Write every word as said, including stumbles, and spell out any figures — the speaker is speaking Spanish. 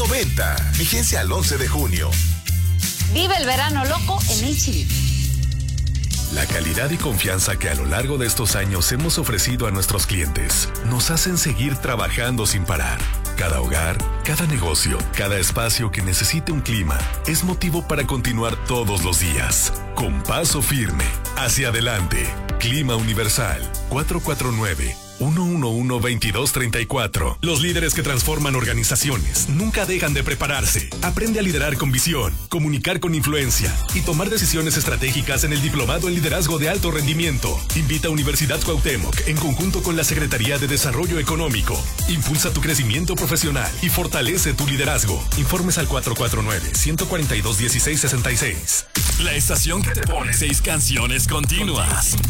noventa. Vigencia al once de junio. Vive el verano loco en H E B. La calidad y confianza que a lo largo de estos años hemos ofrecido a nuestros clientes nos hacen seguir trabajando sin parar. Cada hogar, cada negocio, cada espacio que necesite un clima es motivo para continuar todos los días. Con paso firme, hacia adelante. Clima Universal, cuatro cuatro nueve, uno uno uno, dos dos tres cuatro. Los líderes que transforman organizaciones nunca dejan de prepararse. Aprende a liderar con visión, comunicar con influencia y tomar decisiones estratégicas en el Diplomado en Liderazgo de Alto Rendimiento. Invita a Universidad Cuauhtémoc en conjunto con la Secretaría de Desarrollo Económico. Impulsa tu crecimiento profesional y fortalece tu liderazgo. Informes al cuatro cuatro nueve, uno cuatro dos, uno seis seis seis. La estación que te pone seis canciones continuas.